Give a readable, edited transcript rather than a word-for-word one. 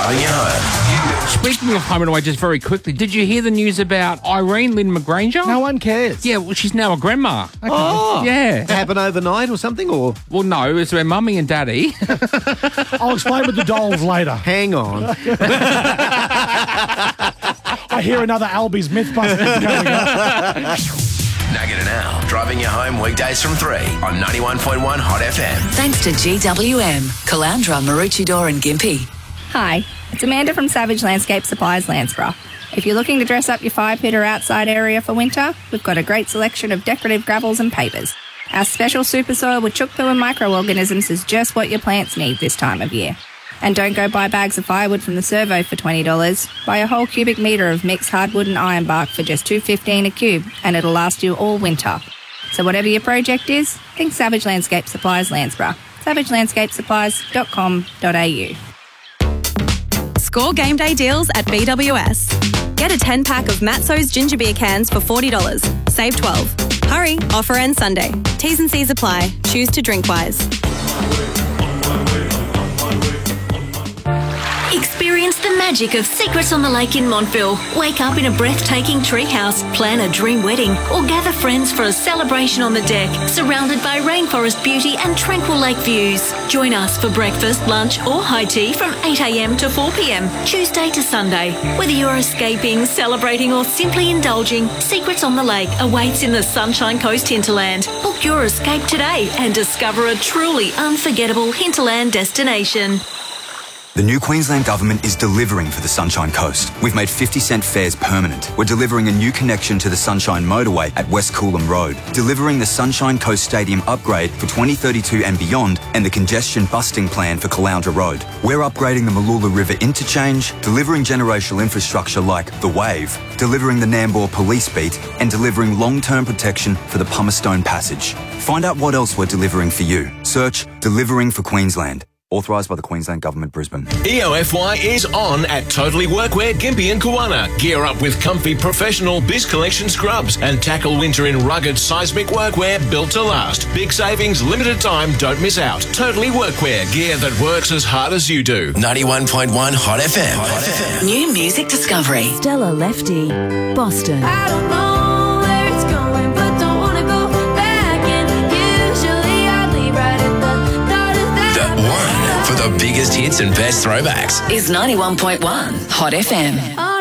driving you home. Speaking of home and away, just very quickly, did you hear the news about Irene Lynn McGranger? No one cares. Yeah, well, she's now a grandma. Okay. Oh. Yeah. Did it happen overnight or something? Or Well, no, it's their mummy and daddy. I'll explain with the dolls later. hang on. I hear another Albies Mythbusters coming up. Nugget and Al, driving you home weekdays from 3 on 91.1 Hot FM. Thanks to GWM, Caloundra, Maroochydore and Gympie. Hi, it's Amanda from Savage Landscape Supplies, Landsborough. If you're looking to dress up your fire pit or outside area for winter, we've got a great selection of decorative gravels and pavers. Our special super soil with chook poo and microorganisms is just what your plants need this time of year. And don't go buy bags of firewood from the Servo for $20. Buy a whole cubic metre of mixed hardwood and iron bark for just $2.15 a cube, and it'll last you all winter. So whatever your project is, think Savage Landscape Supplies, Landsborough. savagelandscapesupplies.com.au. Score game day deals at BWS. Get a 10-pack of Matzo's ginger beer cans for $40. Save 12. Hurry, offer ends Sunday. T's and C's apply. Choose to drink wise. Experience the magic of Secrets on the Lake in Montville. Wake up in a breathtaking treehouse, plan a dream wedding, or gather friends for a celebration on the deck, surrounded by rainforest beauty and tranquil lake views. Join us for breakfast, lunch, or high tea from 8 a.m. to 4 p.m, Tuesday to Sunday. Whether you're escaping, celebrating, or simply indulging, Secrets on the Lake awaits in the Sunshine Coast hinterland. Book your escape today and discover a truly unforgettable hinterland destination. The new Queensland Government is delivering for the Sunshine Coast. We've made 50-cent fares permanent. We're delivering a new connection to the Sunshine Motorway at West Coolum Road, delivering the Sunshine Coast Stadium upgrade for 2032 and beyond, and the congestion busting plan for Caloundra Road. We're upgrading the Mooloolah River interchange, delivering generational infrastructure like the Wave, delivering the Nambour Police Beat, and delivering long-term protection for the Pumicestone Passage. Find out what else we're delivering for you. Search Delivering for Queensland. Authorised by the Queensland Government, Brisbane. EOFY is on at Totally Workwear, Gympie and Kawana. Gear up with comfy professional Biz Collection scrubs and tackle winter in rugged seismic workwear built to last. Big savings, limited time, don't miss out. Totally Workwear, gear that works as hard as you do. 91.1 Hot FM. Hot FM. New music discovery. Stella Lefty, Boston. I don't know where it's going, but don't want to go back. And usually I leave right at the start of that. The one for the biggest hits and best throwbacks Is 91.1 Hot FM.